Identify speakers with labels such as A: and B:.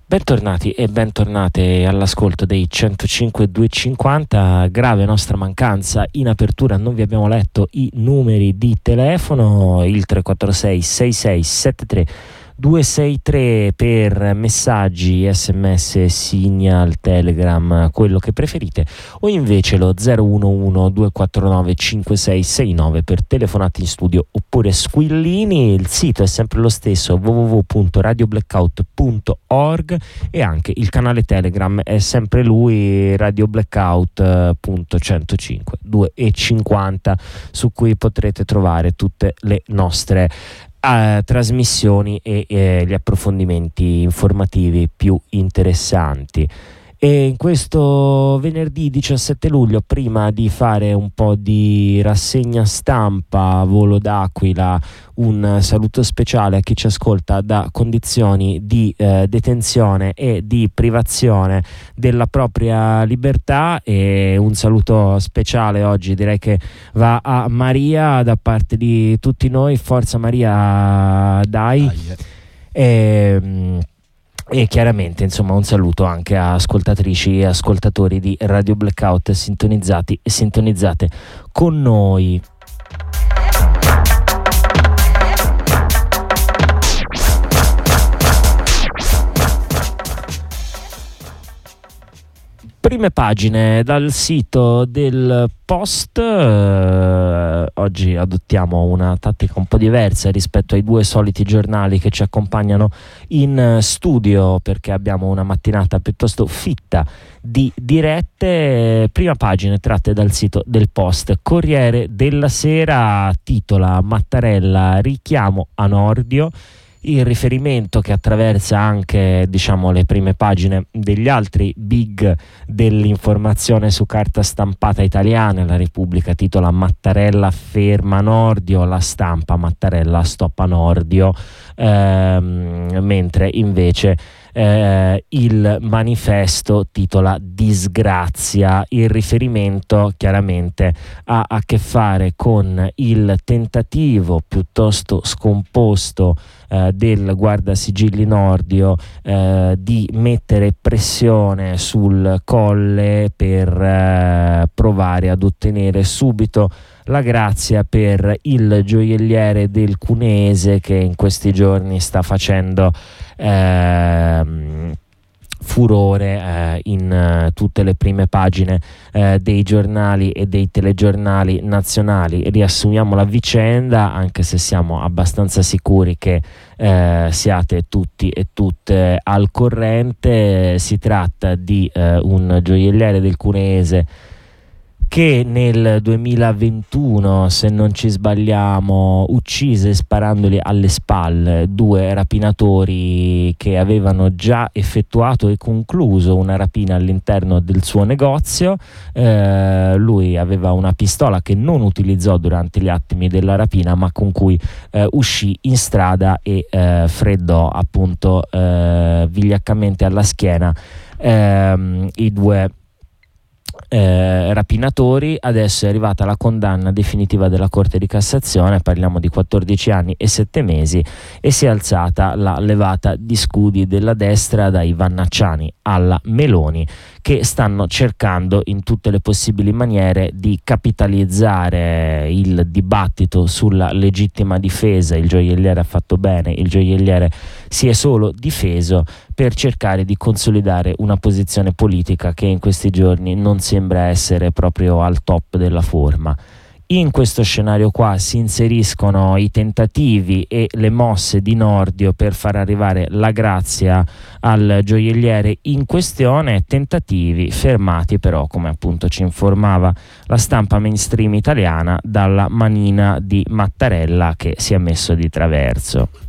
A: Bentornati e bentornate all'ascolto dei 105.250. Grave nostra mancanza in apertura, non vi abbiamo letto i numeri di telefono, il 346 6673 263 per messaggi, sms, signal, telegram, quello che preferite, o invece lo 011 249 5669 per telefonate in studio oppure squillini. Il sito è sempre lo stesso, www.radioblackout.org, e anche il canale telegram è sempre lui, radioblackout.105 250, su cui potrete trovare tutte le nostre trasmissioni e gli approfondimenti informativi più interessanti. E in questo venerdì 17 luglio, prima di fare un po' di rassegna stampa a volo d'aquila, un saluto speciale a chi ci ascolta da condizioni di detenzione e di privazione della propria libertà, e un saluto speciale oggi direi che va a Maria da parte di tutti noi. Forza Maria, dai. E chiaramente insomma un saluto anche a ascoltatrici e ascoltatori di Radio Blackout sintonizzati e sintonizzate con noi. Prime pagine dal sito del Post. Oggi adottiamo una tattica un po' diversa rispetto ai due soliti giornali che ci accompagnano in studio, perché abbiamo una mattinata piuttosto fitta di dirette. Prima pagina tratte dal sito del Post. Corriere della Sera titola: Mattarella, richiamo a Nordio. Il riferimento che attraversa anche, diciamo, le prime pagine degli altri big dell'informazione su carta stampata italiana. La Repubblica titola: Mattarella ferma Nordio, La Stampa: Mattarella stoppa Nordio, mentre invece il Manifesto titola Disgrazia. Il riferimento chiaramente ha a che fare con il tentativo piuttosto scomposto del guardasigilli Nordio di mettere pressione sul Colle per provare ad ottenere subito la grazia per il gioielliere del Cuneese, che in questi giorni sta facendo furore in tutte le prime pagine dei giornali e dei telegiornali nazionali. Riassumiamo la vicenda, anche se siamo abbastanza sicuri che siate tutti e tutte al corrente. Si tratta di un gioielliere del Cuneese che nel 2021, se non ci sbagliamo, uccise sparandoli alle spalle due rapinatori che avevano già effettuato e concluso una rapina all'interno del suo negozio. Lui aveva una pistola che non utilizzò durante gli attimi della rapina, ma con cui uscì in strada e freddò appunto vigliaccamente alla schiena i due rapinatori. Adesso è arrivata la condanna definitiva della Corte di Cassazione, parliamo di 14 anni e 7 mesi, e si è alzata la levata di scudi della destra, dai Vannacciani alla Meloni, che stanno cercando in tutte le possibili maniere di capitalizzare il dibattito sulla legittima difesa. Il gioielliere ha fatto bene, il gioielliere si è solo difeso, per cercare di consolidare una posizione politica che in questi giorni non sembra essere proprio al top della forma. In questo scenario qua si inseriscono i tentativi e le mosse di Nordio per far arrivare la grazia al gioielliere in questione, tentativi fermati però, come appunto ci informava la stampa mainstream italiana, dalla manina di Mattarella, che si è messo di traverso.